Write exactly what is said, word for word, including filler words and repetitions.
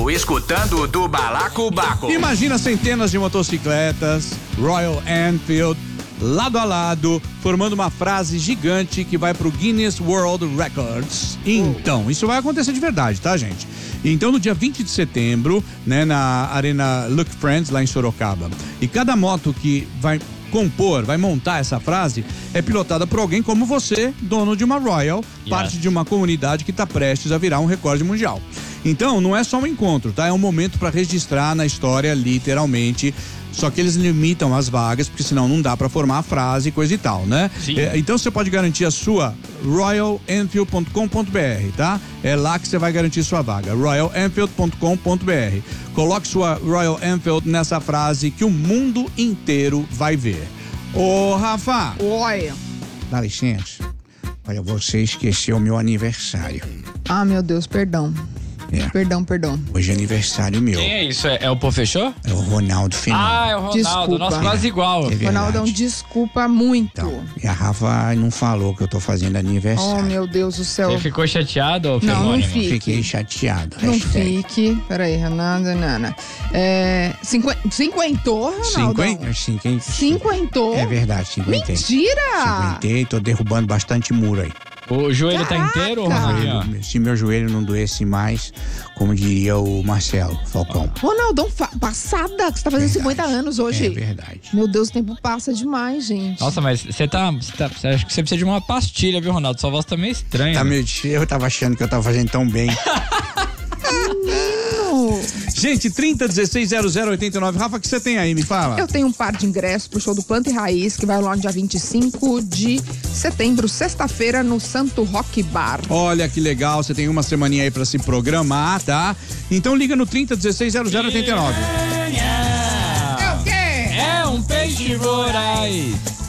Brasil, escutando do Balacobaco. Imagina centenas de motocicletas Royal Enfield lado a lado, formando uma frase gigante que vai pro Guinness World Records. Então, isso vai acontecer de verdade, tá, gente? Então, no dia vinte de setembro, né, na Arena Look Friends, lá em Sorocaba. E cada moto que vai compor, vai montar essa frase, é pilotada por alguém como você, dono de uma Royal, yes. parte de uma comunidade que está prestes a virar um recorde mundial. Então, não é só um encontro, tá? É um momento para registrar na história, literalmente. Só que eles limitam as vagas, porque senão não dá para formar a frase e coisa e tal, né? É, então você pode garantir a sua royal enfield ponto com ponto b r, tá? É lá que você vai garantir sua vaga, royal enfield ponto com ponto b r. Coloque sua Royal Enfield nessa frase que o mundo inteiro vai ver. Ô, Rafa! Oi! Dá licença. Olha, você esqueceu o meu aniversário. Ah, meu Deus, perdão. É. Perdão, perdão. Hoje é aniversário meu. Quem é isso? É, é o Pô Fechou? É o Ronaldo Fenômeno. Ah, é o Ronaldo. Desculpa. Nossa, quase igual. É Ronaldão, desculpa muito. Então, e a Rafa não falou que eu tô fazendo aniversário. Oh, meu Deus do céu. Você ficou chateado, ô Não, não Fenômeno? fique. Fiquei chateado. Não hashtag. fique. Peraí, Renata, Nana. É. Cinqu... Cinquentou, Ronaldo? Cinquen... Cinquen... Cinquentou? É verdade, cinquentei. Mentira! Cinquentei, tô derrubando bastante muro aí. O joelho Caraca. tá inteiro, Joelho, Ronaldinho? se meu joelho não doesse mais, como diria o Marcelo Falcão. Ronaldão, fa... passada, que você tá fazendo Verdade. cinquenta anos hoje. É verdade. Meu Deus, o tempo passa demais, gente. Nossa, mas você tá, você tá. Você acha que você precisa de uma pastilha, viu, Ronaldo? Sua voz tá meio estranha. Tá meio cheio, eu tava achando que eu tava fazendo tão bem. Gente, trinta, dezesseis, zero zero, oitenta e nove. Rafa, o que você tem aí? Me fala. Eu tenho um par de ingressos pro show do Planta e Raiz, que vai rolar no dia vinte e cinco de setembro, sexta-feira, no Santo Rock Bar. Olha que legal, você tem uma semaninha aí pra se programar, tá? Então liga no trinta, dezesseis, zero zero, oitenta e nove. É o quê? É um peixe voraz.